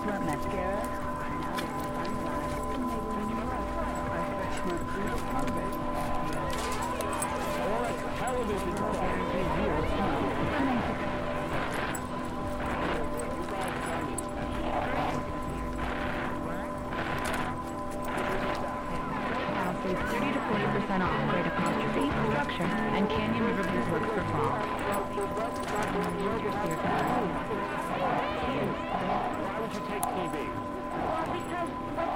Excellent mascara. Now they can finalize to make a new refreshment through the public. All that television guarantee here. Save 30 to 40% off Great Apostrophe, Structure, and Canyon River Blues work for fall. Why would you take TV? Because